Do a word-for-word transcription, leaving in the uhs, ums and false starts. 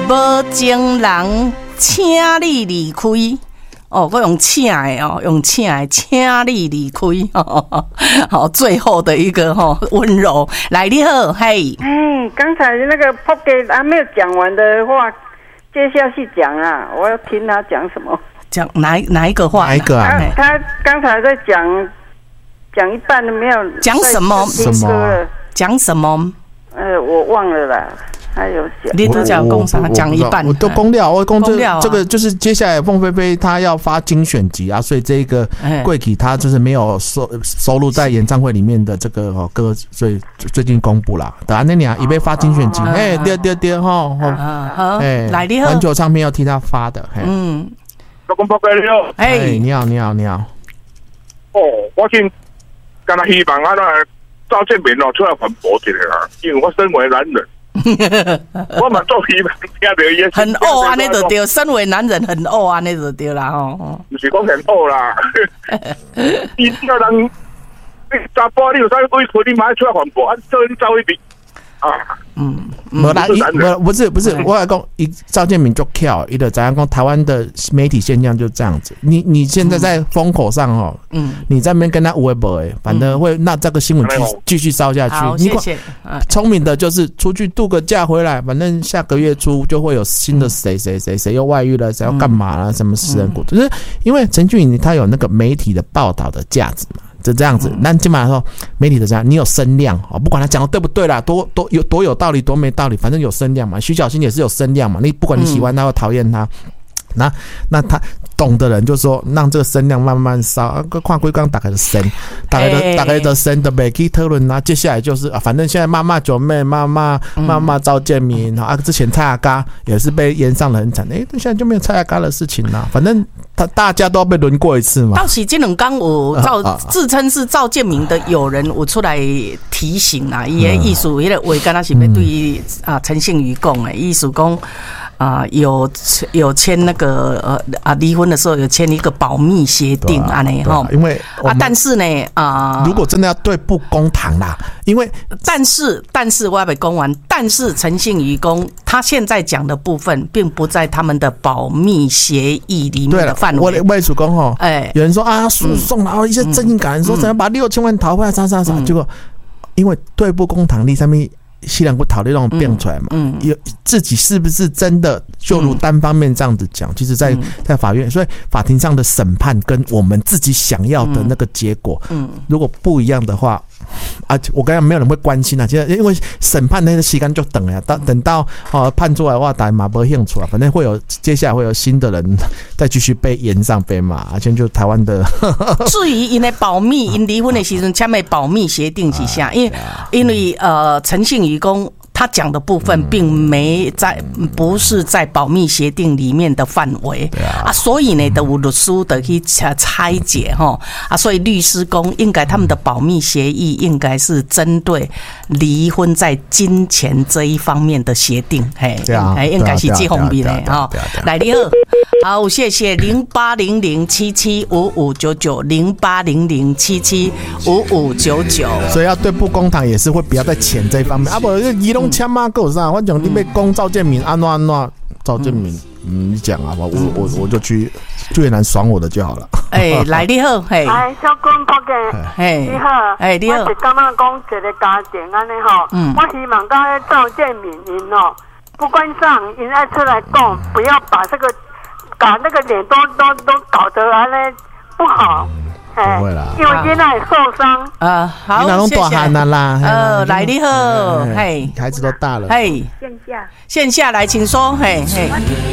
无情人，请你离开。哦，我用请的哦，用请的，请你离开。哦，好，最后的一个哈、哦、温柔，来你好，嘿。 哎，刚才那个 Pocket 还没有讲完的话，接下去讲啊，我要听他讲什么。 讲哪哪一个话？ 哪一个啊？ 他他刚才在讲讲一半都没有。 讲什么？ 什么？ 讲什么？ 呃，我忘了啦。他有讲， 你都讲公啥？讲一半， 我都公料，我公这啊、 这个就是接下来凤飞飞他要发精选集啊，所以这个贵体他就是没有收收录在演唱会里面的这个歌，所以最近公布了。等下那年也被发精选集，哎，对对对哈， 哎，来你好， 环球唱片要替他发的， 嗯， 老公报告你好， 哎，你好你好你好， 哦，我先跟他希望啊，那赵建明哦出来反驳一下啦，因为我身为男人。我嘛做希望听到伊很恶安尼就对，身为男人很恶安尼就对啦吼。 不是讲很恶啦，伊叫人，你查甫你有啥委屈，你马上出来反驳，啊，做你走一边啊。 嗯， 没啦，不是不是，我来讲，一赵建明就跳，一个怎样讲？台湾的媒体现象就这样子。你你现在在风口上哦，嗯，你在那边跟他无微不微，反正会那这个新闻继继续烧下去。 好，谢谢。 聪明的就是出去度个假回来，反正下个月初就会有新的谁谁谁谁又外遇了，谁要干嘛了，什么私人股，就是因为陈俊宇他有那个媒体的报道的价值嘛。就这样子，那基本上说媒体的这样，你有声量哦，不管他讲的对不对啦，多多有多有道理，多没道理，反正有声量嘛。徐小新也是有声量嘛，你不管你喜欢他或讨厌他，那那他懂的人就说让这个声量慢慢烧，啊，看规刚打开的声，打开的打开的声的没去讨论啊。接下来就是啊，反正现在骂骂九妹，骂骂骂骂赵建明啊，之前蔡阿嘎也是被延上的很惨，哎，现在就没有蔡阿嘎的事情啦，反正。他大家都要被轮过一次嘛。 到时这两天有赵自称是赵建明的友人，有出来提醒啦，伊的意思，迄个话，敢若是要对啊陈信宇讲的，意思讲啊有有签那个呃啊离婚的时候有签一个保密协定安尼哈， 因为啊但是呢啊， 如果真的要对簿公堂啦，因为但是但是我还没讲完，但是陈信宇公他现在讲的部分并不在他们的保密协议里面的。 我的外属公吼， 哎， 有人说啊，诉讼然后一些正义感，说怎样把六千万讨回来，啥啥啥，结果因为对簿公堂里上面西兰不讨论那种变出来嘛，嗯，有自己是不是真的就如单方面这样子讲？其实在，在在法院，所以法庭上的审判跟我们自己想要的那个结果，嗯，如果不一样的话。啊，我刚才没有人会关心啊，其实因为审判那个时间就等了，等等到哦判出来的话，大家嘛不兴趣啊，反正会有接下来会有新的人再继续被延上被骂，而且就台湾的。 至于因的保密，因离婚的时阵签的保密协定是啥？因为因为呃陈信宇公。他讲的部分并没在，不是在保密协定里面的范围、啊，啊，所以呢，都有律师的去拆解哈，啊，所以律师公应该他们的保密协议应该是针对离婚在金钱这一方面的协定，嘿，哎，应该是这方面的哈。来，你好，好，谢谢零八零零七七五五九九零八零零七七五五九九， 所以要对簿公堂也是会比较在钱这一方面，啊，不，移动。签吗？够啥？我讲你被攻赵建明，安诺安诺，赵建明，嗯，你讲啊，我我我就去越南爽我的就好了。 哎，来你好，嘿， 哎，小君伯哥， 嘿， 你好， 哎，你好， 我是感觉讲一个家庭安尼吼，嗯，我希望讲迄赵建明因哦，不管上因爱出来讲，不要把这个把那个脸都都都搞得安尼不好。不会啦，因为现在受伤啊，好，谢谢。呃，来你好，嘿， 孩子都大了， 嘿， 线下， 线下来，请说，嘿嘿。